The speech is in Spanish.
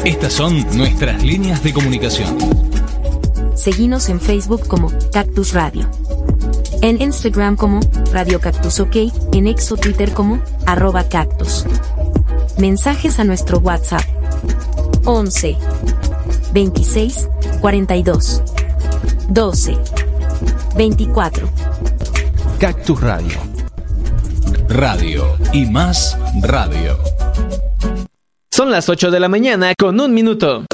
Estas son nuestras líneas de comunicación. Seguinos en Facebook como Cactus Radio. En Instagram como Radio Cactus OK, en X o Twitter como @cactus. Mensajes a nuestro WhatsApp 11 26 42 12 24. Cactus Radio. Radio y más radio. Son las 8 de la mañana con 1 minuto.